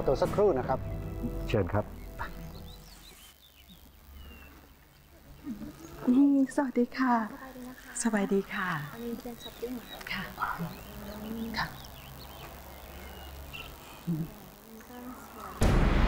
ตัวสักครู่นะครับเชิญครับสวัสดีค่ะสบายดีค่ะอันนี้เป็นช้อปปิ้งเหรอค่ะค่ะ